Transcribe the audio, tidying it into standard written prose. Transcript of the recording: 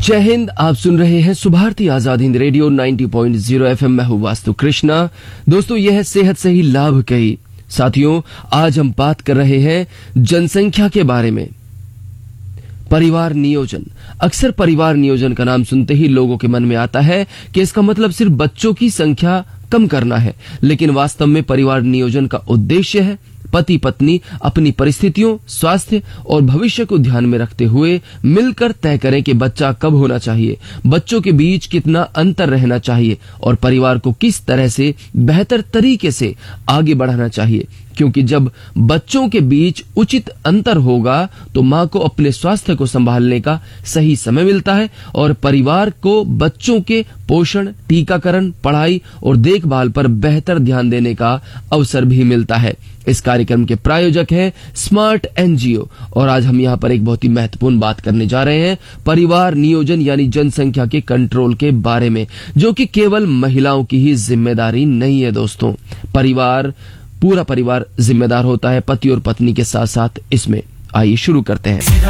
जय हिंद। आप सुन रहे हैं सुभारती आजाद हिंद रेडियो 90.0 FM। मैं हूं वास्तु कृष्णा। दोस्तों, यह है सेहत से ही लाभ कही। साथियों, आज हम बात कर रहे हैं जनसंख्या के बारे में। परिवार नियोजन। अक्सर परिवार नियोजन का नाम सुनते ही लोगों के मन में आता है कि इसका मतलब सिर्फ बच्चों की संख्या कम करना है, लेकिन वास्तव में परिवार नियोजन का उद्देश्य है पति पत्नी अपनी परिस्थितियों, स्वास्थ्य और भविष्य को ध्यान में रखते हुए मिलकर तय करें कि बच्चा कब होना चाहिए, बच्चों के बीच कितना अंतर रहना चाहिए और परिवार को किस तरह से बेहतर तरीके से आगे बढ़ाना चाहिए। क्योंकि जब बच्चों के बीच उचित अंतर होगा तो मां को अपने स्वास्थ्य को संभालने का सही समय मिलता है और परिवार को बच्चों के पोषण, टीकाकरण, पढ़ाई और देखभाल पर बेहतर ध्यान देने का अवसर भी मिलता है। इस कार्यक्रम के प्रायोजक है स्मार्ट एनजीओ और आज हम यहाँ पर एक बहुत ही महत्वपूर्ण बात करने जा रहे हैं परिवार नियोजन यानी जनसंख्या के कंट्रोल के बारे में, जो कि केवल महिलाओं की ही जिम्मेदारी नहीं है। दोस्तों, पूरा परिवार जिम्मेदार होता है, पति और पत्नी के साथ साथ इसमें। आइए शुरू करते हैं।